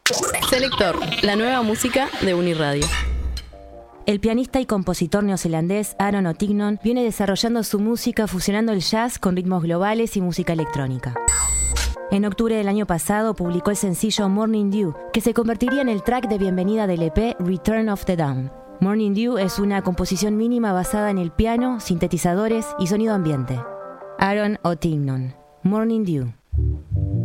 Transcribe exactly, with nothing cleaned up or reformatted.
Selector, la nueva música de Uniradio. El pianista y compositor neozelandés Aaron O'Tignon viene desarrollando su música fusionando el jazz con ritmos globales y música electrónica. En octubre del año pasado publicó el sencillo Morning Dew, que se convertiría en el track de bienvenida del E P Return of the Dawn. Morning Dew es una composición mínima basada en el piano, sintetizadores y sonido ambiente. Aaron O'Tignon, Morning Dew.